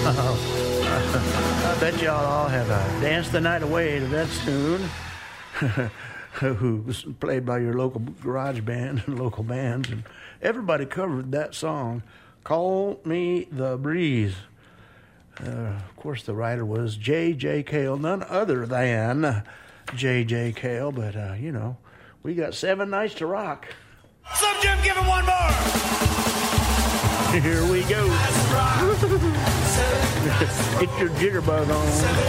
I bet y'all all have danced the night away to that tune. Who was played by your local garage band and local bands, and everybody covered that song, Call Me the Breeze. Of course, the writer was J.J. Cale, none other than J.J. Cale, but, we got 7 nights to rock. So, Jim, give him one more. Here we go. Get your jitterbug on.